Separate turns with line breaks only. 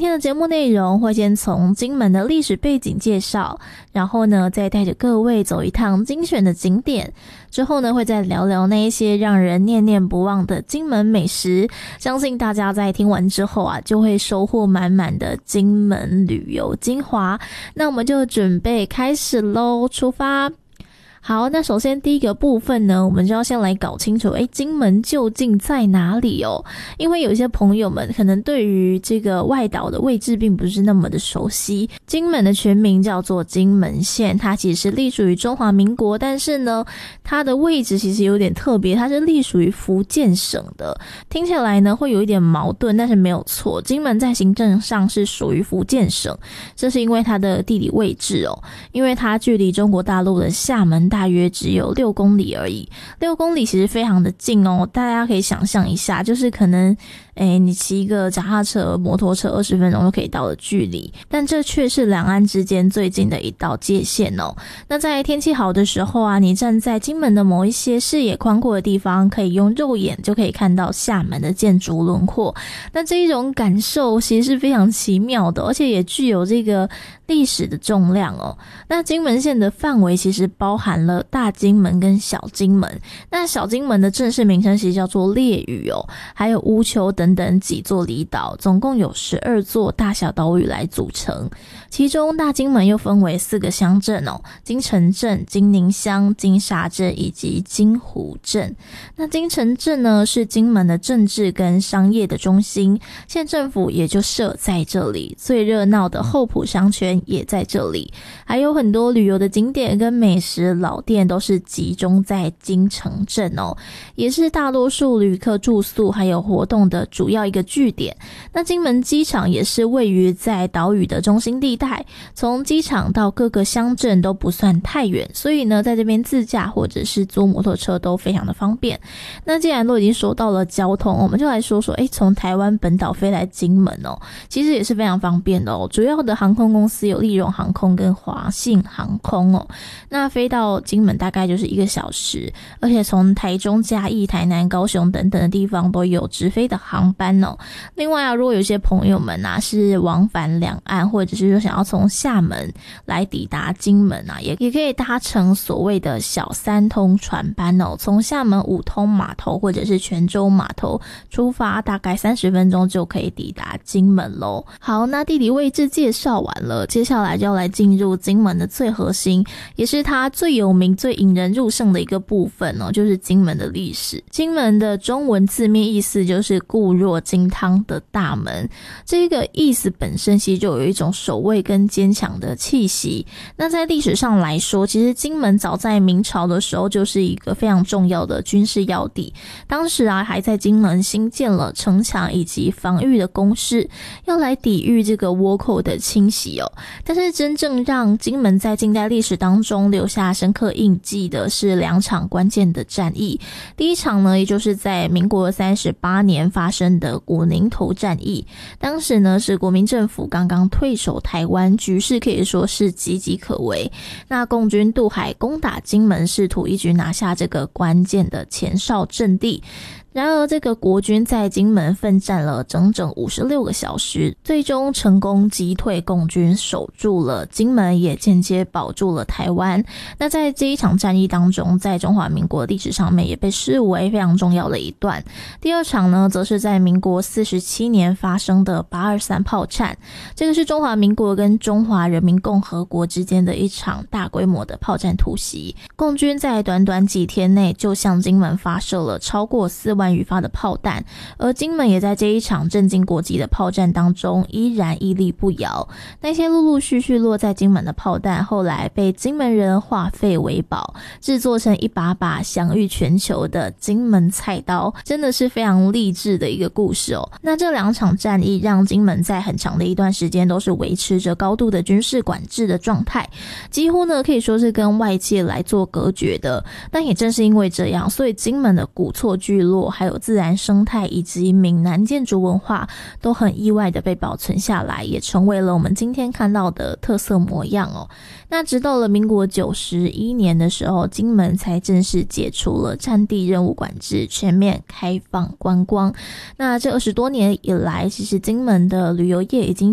天的节目内容会先从金门的历史背景介绍，然后呢再带着各位走一趟精选的景点，之后呢会再聊聊那一些让人念念不忘的金门美食，相信大家在听完之后啊就会收获满满的金门旅游精华。那我们就准备开始咯，出发。好，那首先第一个部分呢，我们就要先来搞清楚金门究竟在哪里哦。因为有一些朋友们可能对于这个外岛的位置并不是那么的熟悉。金门的全名叫做金门县，它其实是隶属于中华民国，但是呢它的位置其实有点特别，它是隶属于福建省的。听起来呢会有一点矛盾，但是没有错，金门在行政上是属于福建省，这是因为它的地理位置哦，因为它距离中国大陆的厦门大约只有6公里而已，6公里其实非常的近哦，大家可以想象一下，就是可能你骑一个脚踏车摩托车20分钟就可以到的距离，但这却是两岸之间最近的一道界限哦。那在天气好的时候啊，你站在金门的某一些视野宽阔的地方，可以用肉眼就可以看到厦门的建筑轮廓，那这一种感受其实是非常奇妙的，而且也具有这个历史的重量哦。那金门县的范围其实包含了大金门跟小金门，那小金门的正式名称其实叫做烈屿哦，还有乌丘等等几座离岛，总共有12座大小岛屿来组成。其中大金门又分为4个乡镇哦，金城镇、金宁乡、金沙镇以及金湖镇。那金城镇呢是金门的政治跟商业的中心，县政府也就设在这里，最热闹的后埔商圈也在这里，还有很多旅游的景点跟美食老店都是集中在金城镇哦，也是大多数旅客住宿还有活动的主要一个据点。那金门机场也是位于在岛屿的中心地带，从机场到各个乡镇都不算太远，所以呢在这边自驾或者是租摩托车都非常的方便。那既然都已经说到了交通，我们就来说说从台湾本岛飞来金门哦，其实也是非常方便的哦。主要的航空公司有立荣航空跟华信航空哦，那飞到金门大概就是1个小时，而且从台中、嘉义、台南、高雄等等的地方都有直飞的航班哦。另外啊，如果有些朋友们啊是往返两岸，或者是说想要从厦门来抵达金门啊，也可以搭乘所谓的小3通船班哦，从厦门5通码头或者是泉州码头出发，大概30分钟就可以抵达金门咯。好，那地理位置介绍完了，接下来就要来进入金门的最核心，也是它最有名最引人入胜的一个部分哦，就是金门的历史。金门的中文字面意思就是固若金汤的大门，这个意思本身其实就有一种守卫跟坚强的气息。那在历史上来说，其实金门早在明朝的时候就是一个非常重要的军事要地，当时啊还在金门新建了城墙以及防御的工事，要来抵御这个倭寇的侵袭哦。但是真正让金门在近代历史当中留下深刻印记的是2场关键的战役。第一场呢，也就是在民国38年发生的古宁头战役，当时呢是国民政府刚刚退守台湾，局势可以说是岌岌可危。那共军渡海攻打金门，试图一举拿下这个关键的前哨阵地。然而这个国军在金门奋战了整整56个小时，最终成功击退共军，守住了金门，也间接保住了台湾。那在这一场战役当中，在中华民国历史上面也被视为非常重要的一段。第二场呢，则是在民国47年发生的823炮战，这个是中华民国跟中华人民共和国之间的一场大规模的炮战突袭。共军在短短几天内就向金门发射了超过4万余发的炮弹，而金门也在这一场震惊国际的炮战当中依然屹立不摇。那些陆陆续续落在金门的炮弹，后来被金门人化废为宝，制作成一把把享誉全球的金门菜刀，真的是非常励志的一个故事哦。那这2场战役让金门在很长的一段时间都是维持着高度的军事管制的状态，几乎呢可以说是跟外界来做隔绝的。但也正是因为这样，所以金门的古厝聚落还有自然生态以及闽南建筑文化都很意外的被保存下来，也成为了我们今天看到的特色模样哦。那直到了民国91年的时候，金门才正式解除了战地任务管制，全面开放观光。那这20多年以来，其实金门的旅游业已经